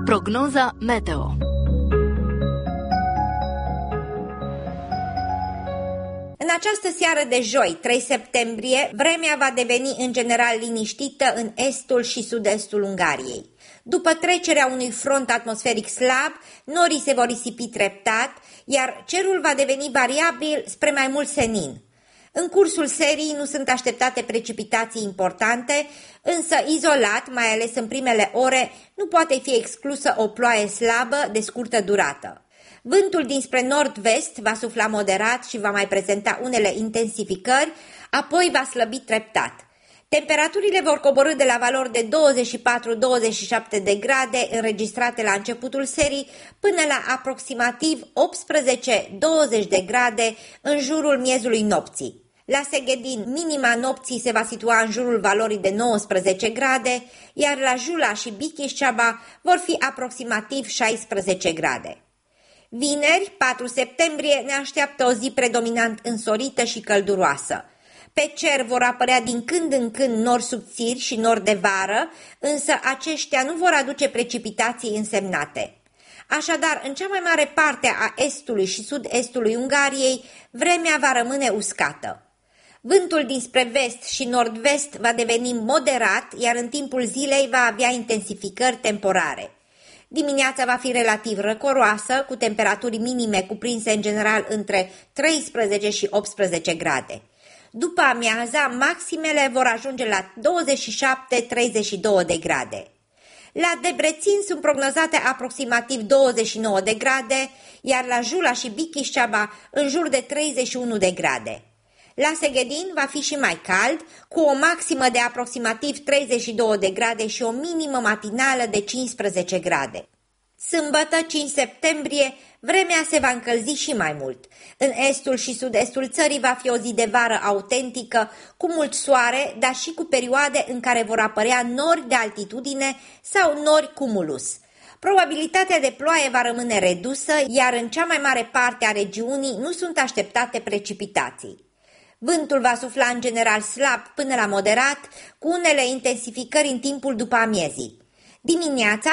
Prognoza meteo. În această seară de joi, 3 septembrie, vremea va deveni în general liniștită în estul și sud-estul Ungariei. După trecerea unui front atmosferic slab, norii se vor risipi treptat, iar cerul va deveni variabil spre mai mult senin. În cursul serii nu sunt așteptate precipitații importante, însă izolat, mai ales în primele ore, nu poate fi exclusă o ploaie slabă de scurtă durată. Vântul dinspre nord-vest va sufla moderat și va mai prezenta unele intensificări, apoi va slăbi treptat. Temperaturile vor coborî de la valori de 24-27 de grade înregistrate la începutul serii până la aproximativ 18-20 de grade în jurul miezului nopții. La Seghedin, minima nopții se va situa în jurul valorii de 19 grade, iar la Jula și Bichișceaba vor fi aproximativ 16 grade. Vineri, 4 septembrie, ne așteaptă o zi predominant însorită și călduroasă. Pe cer vor apărea din când în când nori subțiri și nori de vară, însă aceștia nu vor aduce precipitații însemnate. Așadar, în cea mai mare parte a estului și sud-estului Ungariei, vremea va rămâne uscată. Vântul dinspre vest și nord-vest va deveni moderat, iar în timpul zilei va avea intensificări temporare. Dimineața va fi relativ răcoroasă, cu temperaturi minime cuprinse în general între 13 și 18 grade. După amiaza, maximele vor ajunge la 27-32 de grade. La Debrecen sunt prognozate aproximativ 29 de grade, iar la Jula și Bichișceaba în jur de 31 de grade. La Seghedin va fi și mai cald, cu o maximă de aproximativ 32 de grade și o minimă matinală de 15 grade. Sâmbătă, 5 septembrie, vremea se va încălzi și mai mult. În estul și sud-estul țării va fi o zi de vară autentică, cu mult soare, dar și cu perioade în care vor apărea nori de altitudine sau nori cumulus. Probabilitatea de ploaie va rămâne redusă, iar în cea mai mare parte a regiunii nu sunt așteptate precipitații. Vântul va sufla în general slab până la moderat, cu unele intensificări în timpul după amiezii. Dimineața